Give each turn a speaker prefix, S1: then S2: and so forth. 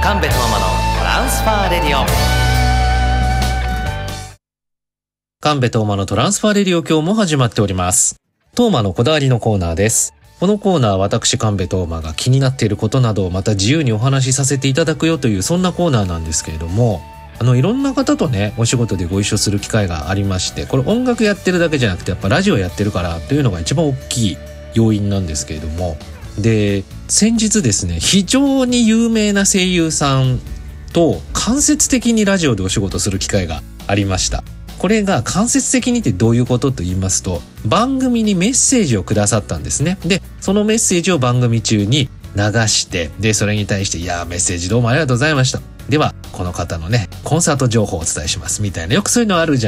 S1: 神戸トーマのトランスファーレディオ。神戸トーマのトランスファーレディオ、今日も始まっております。トーマのこだわりのコーナーです。このコーナーは私神戸トーマが気になっていることなどをまた自由にお話しさせていただくよという、そんなコーナーなんですけれども、いろんな方とねお仕事でご一緒する機会がありまして、これ音楽やってるだけじゃなくてやっぱラジオやってるからというのが一番大きい要因なんですけれども、で先日ですね、非常に有名な声優さんと間接的にラジオでお仕事する機会がありました。これが間接的にってどういうことと言いますと、番組にメッセージをくださったんですね。でそのメッセージを番組中に流して、でそれに対してメッセージどうもありがとうございました、ではこの方のねコンサート情報をお伝えしますみたいな、よくそういうのあるじゃ